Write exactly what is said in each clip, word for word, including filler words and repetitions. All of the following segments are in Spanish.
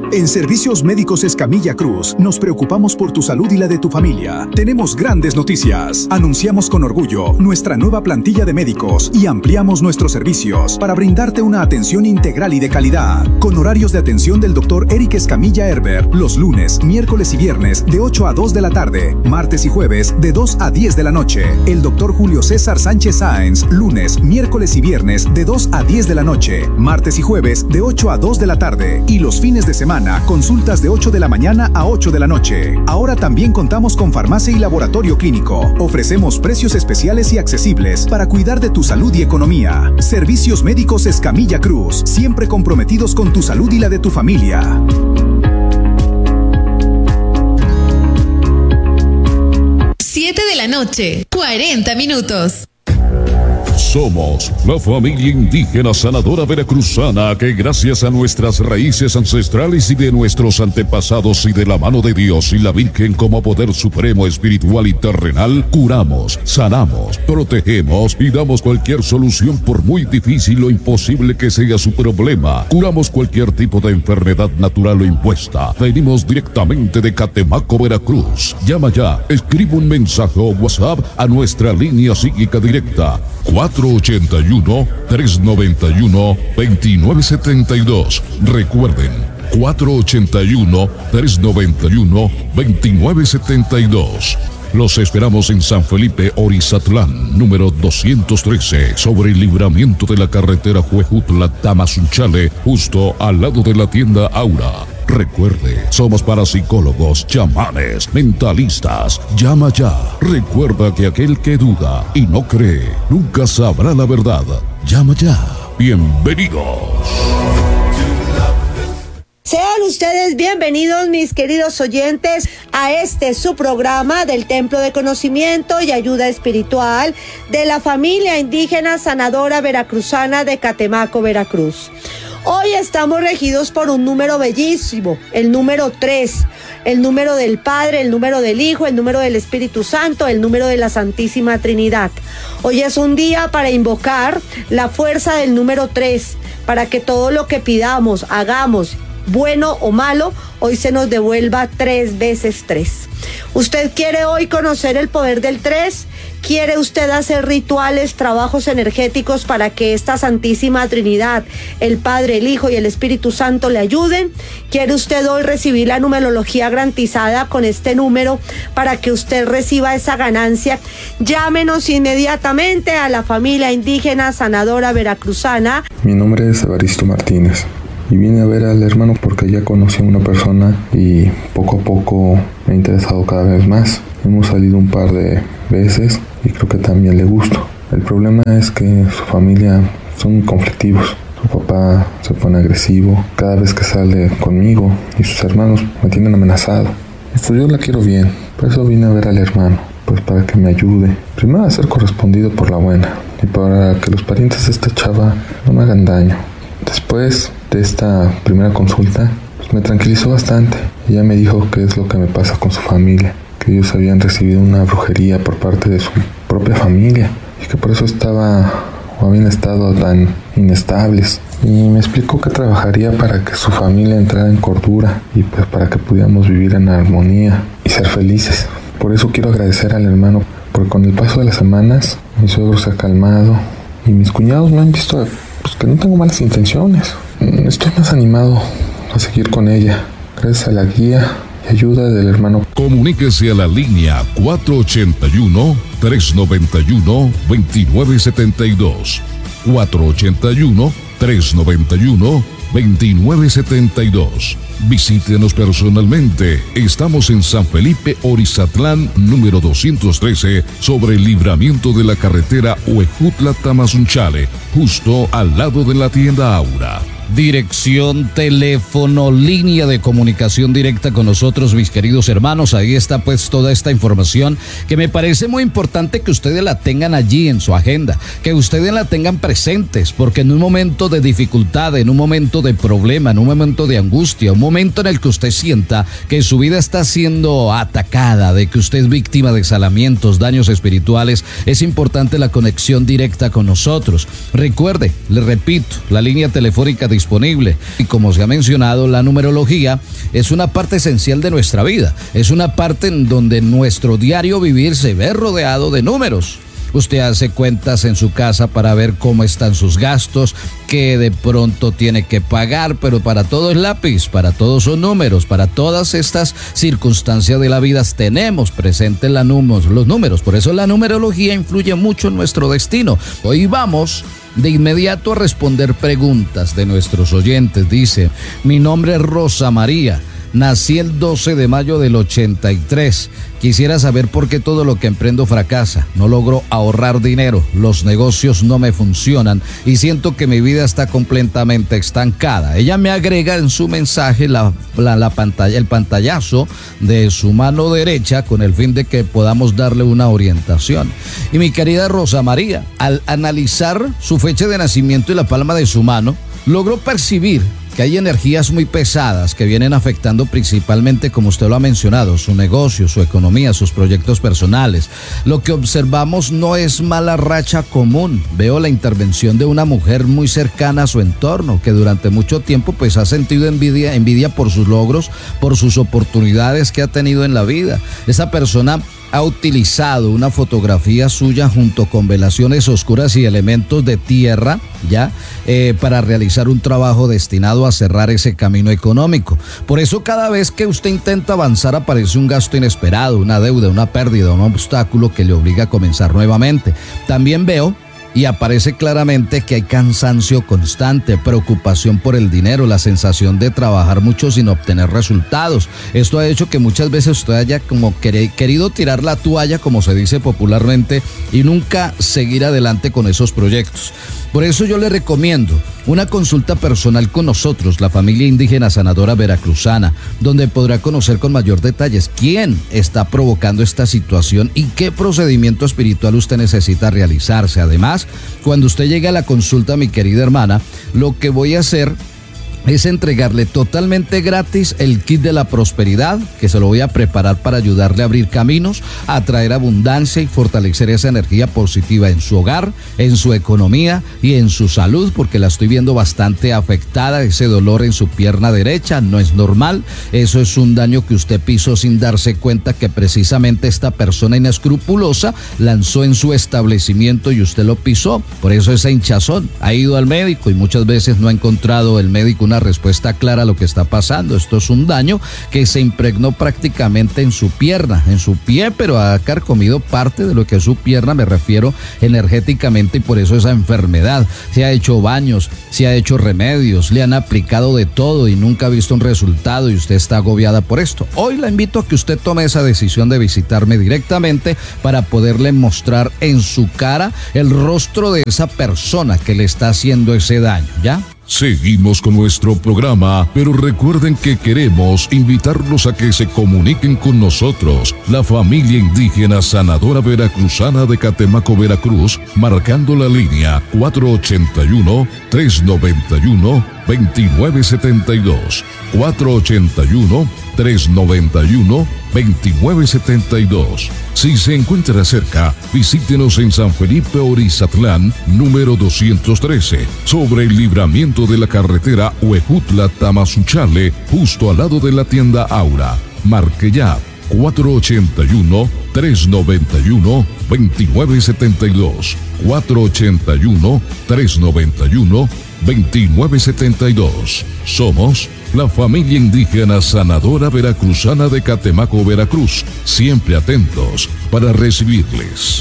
En Servicios Médicos Escamilla Cruz, nos preocupamos por tu salud y la de tu familia. Tenemos grandes noticias. Anunciamos con orgullo nuestra nueva plantilla de médicos y ampliamos nuestros servicios para brindarte una atención integral y de calidad. Con horarios de atención del doctor Eric Escamilla Herbert, los lunes, miércoles y viernes de ocho a dos de la tarde, martes y jueves de dos a diez de la noche. El doctor Julio César Sánchez Sáenz, lunes, miércoles y viernes de dos a diez de la noche, martes y jueves de ocho a dos de la tarde. Y los fines de semana, consultas de ocho de la mañana a ocho de la noche. Ahora también contamos con farmacia y laboratorio clínico. Ofrecemos precios especiales y accesibles para cuidar de tu salud y economía. Servicios Médicos Escamilla Cruz, siempre comprometidos con tu salud y la de tu familia. siete de la noche, cuarenta minutos. Somos la familia indígena sanadora veracruzana que gracias a nuestras raíces ancestrales y de nuestros antepasados y de la mano de Dios y la Virgen como poder supremo espiritual y terrenal, curamos, sanamos, protegemos y damos cualquier solución por muy difícil o imposible que sea su problema. Curamos cualquier tipo de enfermedad natural o impuesta. Venimos directamente de Catemaco, Veracruz. Llama ya, escribe un mensaje o WhatsApp a nuestra línea psíquica directa cuatro ochenta y uno, tres noventa y uno, veintinueve setenta y dos. Recuerden, cuatro ochenta y uno, tres noventa y uno, veintinueve setenta y dos. Los esperamos en San Felipe, Orizatlán, número doscientos trece, sobre el libramiento de la carretera Huejutla-Tamazunchale, justo al lado de la tienda Aura. Recuerde, somos parapsicólogos, chamanes, mentalistas. Llama ya. Recuerda que aquel que duda y no cree, nunca sabrá la verdad. Llama ya. Bienvenidos. Sean ustedes bienvenidos, mis queridos oyentes, a este su programa del Templo de Conocimiento y Ayuda Espiritual de la familia indígena sanadora veracruzana de Catemaco, Veracruz. Hoy estamos regidos por un número bellísimo, el número tres, el número del Padre, el número del Hijo, el número del Espíritu Santo, el número de la Santísima Trinidad. Hoy es un día para invocar la fuerza del número tres, para que todo lo que pidamos, hagamos, bueno o malo, hoy se nos devuelva tres veces tres. ¿Usted quiere hoy conocer el poder del tres? ¿Quiere usted hacer rituales, trabajos energéticos para que esta Santísima Trinidad, el Padre, el Hijo y el Espíritu Santo le ayuden? ¿Quiere usted hoy recibir la numerología garantizada con este número para que usted reciba esa ganancia? Llámenos inmediatamente a la familia indígena sanadora veracruzana. Mi nombre es Evaristo Martínez y vine a ver al hermano porque ya conocí a una persona y poco a poco me ha interesado cada vez más. Hemos salido un par de veces y creo que también le gusto. El problema es que su familia son muy conflictivos. Su papá se pone agresivo cada vez que sale conmigo y sus hermanos me tienen amenazado. Esto yo la quiero bien, por eso vine a ver al hermano, pues para que me ayude. Primero a ser correspondido por la buena y para que los parientes de esta chava no me hagan daño. Después de esta primera consulta, pues me tranquilizó bastante. Ella me dijo qué es lo que me pasa con su familia, que ellos habían recibido una brujería por parte de su propia familia y que por eso estaba o habían estado tan inestables. Y me explicó que trabajaría para que su familia entrara en cordura y pues para que pudiéramos vivir en armonía y ser felices. Por eso quiero agradecer al hermano, porque con el paso de las semanas mi suegro se ha calmado y mis cuñados me han visto pues que no tengo malas intenciones. Estoy más animado a seguir con ella, gracias a la guía y ayuda del hermano. Comuníquese a la línea cuatro ochenta y uno, tres noventa y uno, veintinueve setenta y dos. cuatro ochenta y uno, tres noventa y uno, veintinueve setenta y dos. Visítenos personalmente. Estamos en San Felipe, Orizatlán, número doscientos trece, sobre el libramiento de la carretera Huejutla-Tamazunchale, justo al lado de la tienda Aura. Dirección, teléfono, línea de comunicación directa con nosotros, mis queridos hermanos. Ahí está pues toda esta información que me parece muy importante que ustedes la tengan allí en su agenda, que ustedes la tengan presentes, porque en un momento de dificultad, en un momento de problema, en un momento de angustia, un momento en el que usted sienta que su vida está siendo atacada, de que usted es víctima de exhalamientos, daños espirituales, es importante la conexión directa con nosotros. Recuerde, le repito, la línea telefónica de disponible. Y como se ha mencionado, la numerología es una parte esencial de nuestra vida. Es una parte en donde nuestro diario vivir se ve rodeado de números. Usted hace cuentas en su casa para ver cómo están sus gastos, que de pronto tiene que pagar, pero para todo es lápiz, para todos son números, para todas estas circunstancias de la vida tenemos presentes la números, los números. Por eso la numerología influye mucho en nuestro destino. Hoy vamos de inmediato a responder preguntas de nuestros oyentes. Dice, mi nombre es Rosa María. Nací el doce de mayo del ochenta y tres. Quisiera saber por qué todo lo que emprendo fracasa. No logro ahorrar dinero, los negocios no me funcionan y siento que mi vida está completamente estancada. Ella me agrega en su mensaje la, la, la pantalla, el pantallazo de su mano derecha con el fin de que podamos darle una orientación. Y mi querida Rosa María, al analizar su fecha de nacimiento y la palma de su mano, logró percibir que hay energías muy pesadas que vienen afectando principalmente, como usted lo ha mencionado, su negocio, su economía, sus proyectos personales. Lo que observamos no es mala racha común. Veo la intervención de una mujer muy cercana a su entorno, que durante mucho tiempo pues ha sentido envidia, envidia por sus logros, por sus oportunidades que ha tenido en la vida. Esa persona ha utilizado una fotografía suya junto con velaciones oscuras y elementos de tierra, ya, eh, para realizar un trabajo destinado a cerrar ese camino económico. Por eso cada vez que usted intenta avanzar aparece un gasto inesperado, una deuda, una pérdida, un obstáculo que le obliga a comenzar nuevamente. También veo y aparece claramente que hay cansancio constante, preocupación por el dinero, la sensación de trabajar mucho sin obtener resultados. Esto ha hecho que muchas veces usted haya como querido tirar la toalla, como se dice popularmente, y nunca seguir adelante con esos proyectos. Por eso yo le recomiendo una consulta personal con nosotros, la familia indígena sanadora veracruzana, donde podrá conocer con mayor detalles quién está provocando esta situación y qué procedimiento espiritual usted necesita realizarse. Además, cuando usted llegue a la consulta, mi querida hermana, lo que voy a hacer es entregarle totalmente gratis el kit de la prosperidad, que se lo voy a preparar para ayudarle a abrir caminos, a traer abundancia y fortalecer esa energía positiva en su hogar, en su economía y en su salud, porque la estoy viendo bastante afectada. Ese dolor en su pierna derecha no es normal. Eso es un daño que usted pisó sin darse cuenta que precisamente esta persona inescrupulosa lanzó en su establecimiento y usted lo pisó. Por eso esa hinchazón. Ha ido al médico y muchas veces no ha encontrado el médico una respuesta clara a lo que está pasando. Esto es un daño que se impregnó prácticamente en su pierna, en su pie, pero ha carcomido parte de lo que es su pierna, me refiero energéticamente, y por eso esa enfermedad. Se ha hecho baños, se ha hecho remedios, le han aplicado de todo y nunca ha visto un resultado y usted está agobiada por esto. Hoy la invito a que usted tome esa decisión de visitarme directamente para poderle mostrar en su cara el rostro de esa persona que le está haciendo ese daño, ¿ya? Seguimos con nuestro programa, pero recuerden que queremos invitarlos a que se comuniquen con nosotros, la familia indígena sanadora veracruzana de Catemaco, Veracruz, marcando la línea cuatro ochenta y uno, tres noventa y uno, veintinueve setenta y dos, cuatro ochenta y uno, tres noventa y uno, veintinueve setenta y dos. Si se encuentra cerca, visítenos en San Felipe Orizatlán, número doscientos trece, sobre el libramiento de la carretera Huejutla-Tamazunchale, justo al lado de la tienda Aura. Marque ya cuatro ochenta y uno, tres noventa y uno, veintinueve setenta y dos, cuatro ochenta y uno, tres noventa y uno, veintinueve setenta y dos. Somos la familia indígena sanadora veracruzana de Catemaco, Veracruz, siempre atentos para recibirles.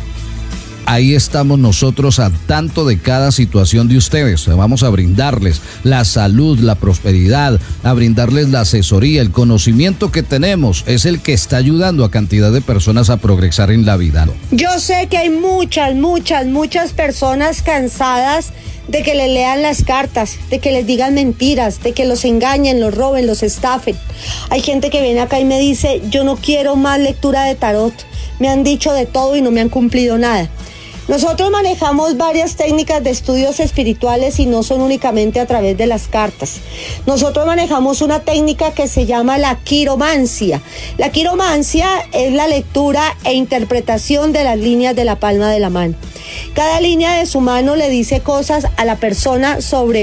Ahí estamos nosotros al tanto de cada situación de ustedes. Vamos a brindarles la salud, la prosperidad, a brindarles la asesoría. El conocimiento que tenemos es el que está ayudando a cantidad de personas a progresar en la vida. Yo sé que hay muchas, muchas, muchas personas cansadas de que le lean las cartas, de que les digan mentiras, de que los engañen, los roben, los estafen. Hay gente que viene acá y me dice, yo no quiero más lectura de tarot. Me han dicho de todo y no me han cumplido nada. Nosotros manejamos varias técnicas de estudios espirituales y no son únicamente a través de las cartas. Nosotros manejamos una técnica que se llama la quiromancia. La quiromancia es la lectura e interpretación de las líneas de la palma de la mano. Cada línea de su mano le dice cosas a la persona sobre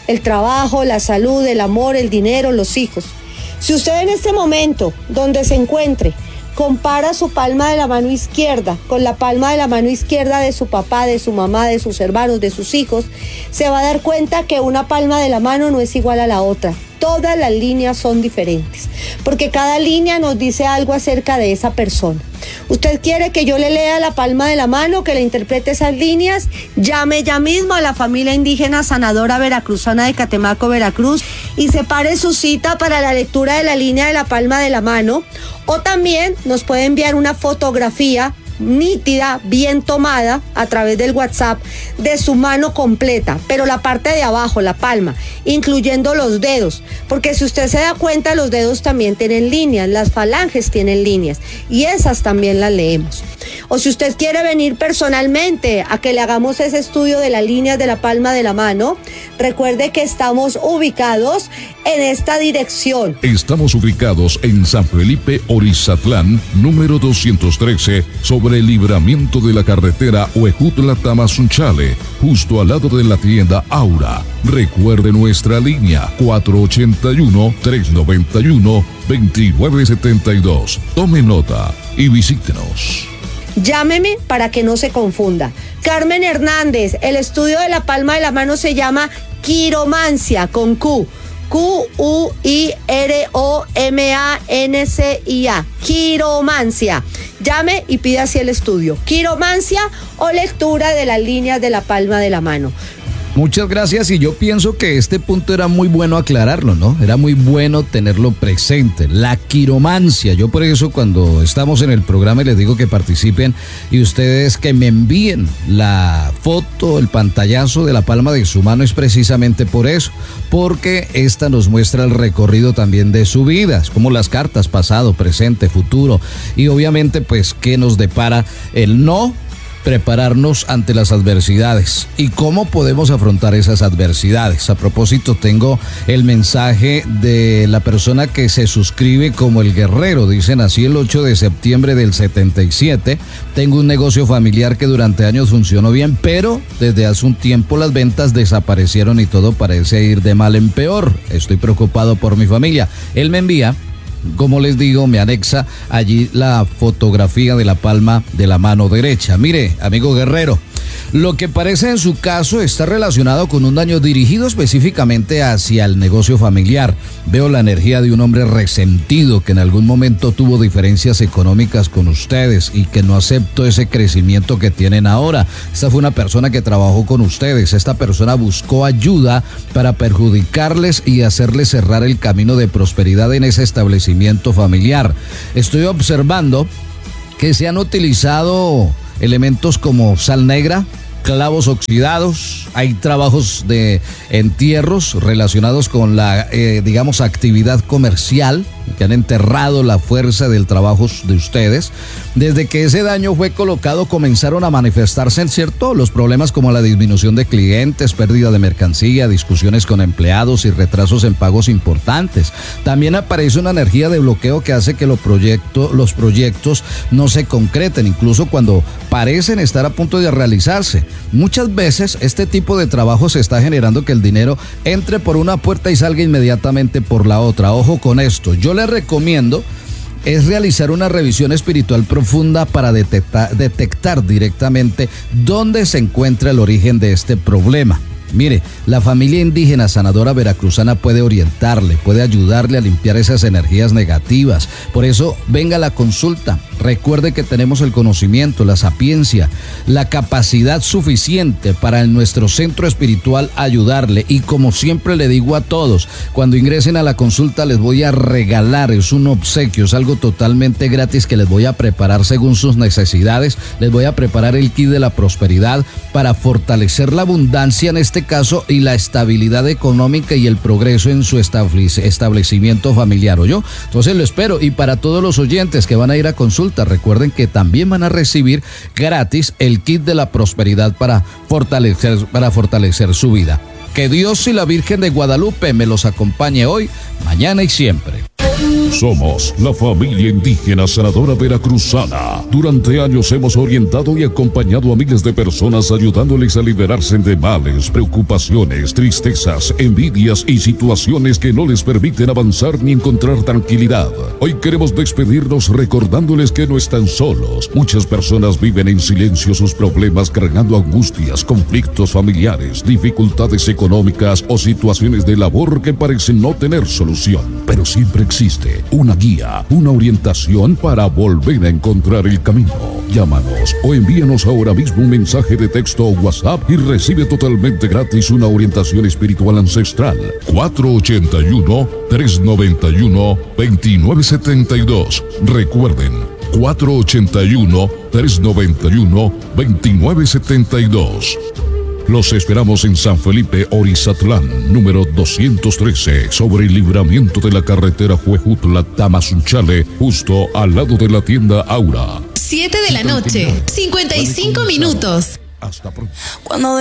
el trabajo, la salud, el amor, el dinero, los hijos. Si usted en este momento, donde se encuentre, compara su palma de la mano izquierda con la palma de la mano izquierda de su papá, de su mamá, de sus hermanos, de sus hijos, se va a dar cuenta que una palma de la mano no es igual a la otra. Todas las líneas son diferentes, porque cada línea nos dice algo acerca de esa persona. ¿Usted quiere que yo le lea la palma de la mano, que le interprete esas líneas? Llame ya mismo a la familia indígena sanadora veracruzana de Catemaco, Veracruz, y separe su cita para la lectura de la línea de la palma de la mano. O también nos puede enviar una fotografía nítida, bien tomada, a través del WhatsApp, de su mano completa, pero la parte de abajo, la palma, incluyendo los dedos, porque si usted se da cuenta, los dedos también tienen líneas, las falanges tienen líneas, y esas también las leemos. O si usted quiere venir personalmente a que le hagamos ese estudio de las líneas de la palma de la mano, recuerde que estamos ubicados en esta dirección. Estamos ubicados en San Felipe, Orizatlán, número doscientos trece, sobre el libramiento de la carretera Huejutla-Tamazunchale, justo al lado de la tienda Aura. Recuerde nuestra línea cuatro ocho uno, tres nueve uno, dos nueve siete dos. Tome nota y visítenos. Llámeme para que no se confunda. Carmen Hernández, el estudio de la palma de la mano se llama quiromancia, con Q. Q U I R O M A N C I A. Quiromancia. Llame y pida así el estudio. Quiromancia o lectura de las líneas de la palma de la mano. Muchas gracias, y yo pienso que este punto era muy bueno aclararlo, ¿no? Era muy bueno tenerlo presente, la quiromancia. Yo por eso cuando estamos en el programa les digo que participen y ustedes que me envíen la foto, el pantallazo de la palma de su mano, es precisamente por eso, porque esta nos muestra el recorrido también de su vida, es como las cartas pasado, presente, futuro, y obviamente pues qué nos depara el no prepararnos ante las adversidades y cómo podemos afrontar esas adversidades. A propósito, tengo el mensaje de la persona que se suscribe como el guerrero. Dice: nací el ocho de septiembre del setenta y siete, tengo un negocio familiar que durante años funcionó bien, pero desde hace un tiempo las ventas desaparecieron y todo parece ir de mal en peor. Estoy preocupado por mi familia. Él me envía, como les digo, me anexa allí la fotografía de la palma de la mano derecha. Mire, amigo guerrero, lo que parece en su caso está relacionado con un daño dirigido específicamente hacia el negocio familiar. Veo la energía de un hombre resentido que en algún momento tuvo diferencias económicas con ustedes y que no aceptó ese crecimiento que tienen ahora. Esta fue una persona que trabajó con ustedes. Esta persona buscó ayuda para perjudicarles y hacerles cerrar el camino de prosperidad en ese establecimiento familiar. Estoy observando que se han utilizado elementos como sal negra, clavos oxidados, hay trabajos de entierros relacionados con la, eh, digamos, actividad comercial, que han enterrado la fuerza del trabajo de ustedes. Desde que ese daño fue colocado, comenzaron a manifestarse, ¿cierto?, los problemas como la disminución de clientes, pérdida de mercancía, discusiones con empleados y retrasos en pagos importantes. También aparece una energía de bloqueo que hace que los proyectos, los proyectos no se concreten, incluso cuando parecen estar a punto de realizarse. Muchas veces este tipo de trabajo se está generando que el dinero entre por una puerta y salga inmediatamente por la otra. Ojo con esto. Yo les recomiendo es realizar una revisión espiritual profunda para detectar, detectar directamente dónde se encuentra el origen de este problema. Mire, la familia indígena sanadora veracruzana puede orientarle, puede ayudarle a limpiar esas energías negativas. Por eso, venga a la consulta. Recuerde que tenemos el conocimiento, la sapiencia, la capacidad suficiente para en nuestro centro espiritual ayudarle. Y como siempre le digo a todos, cuando ingresen a la consulta les voy a regalar, es un obsequio, es algo totalmente gratis que les voy a preparar según sus necesidades. Les voy a preparar el kit de la prosperidad para fortalecer la abundancia en este caso y la estabilidad económica y el progreso en su establecimiento familiar, ¿oyó? Entonces lo espero. Y para todos los oyentes que van a ir a consulta, recuerden que también van a recibir gratis el kit de la prosperidad para fortalecer, para fortalecer su vida. Que Dios y la Virgen de Guadalupe me los acompañe hoy, mañana y siempre. Somos la familia indígena sanadora veracruzana. Durante años hemos orientado y acompañado a miles de personas ayudándoles a liberarse de males, preocupaciones, tristezas, envidias y situaciones que no les permiten avanzar ni encontrar tranquilidad. Hoy queremos despedirnos recordándoles que no están solos. Muchas personas viven en silencio sus problemas, cargando angustias, conflictos familiares, dificultades económicas o situaciones de labor que parecen no tener solución. Pero siempre existe una guía, una orientación para volver a encontrar el camino. Llámanos o envíanos ahora mismo un mensaje de texto o WhatsApp y recibe totalmente gratis una orientación espiritual ancestral. cuatro ocho uno, tres nueve uno, dos nueve siete dos. Recuerden, cuatro ocho uno, tres nueve uno, dos nueve siete dos. Los esperamos en San Felipe, Orizatlán, número doscientos trece, sobre el libramiento de la carretera Huejutla-Tamazunchale, justo al lado de la tienda Aura. siete de la noche, cincuenta y cinco minutos. Hasta pronto. Cuando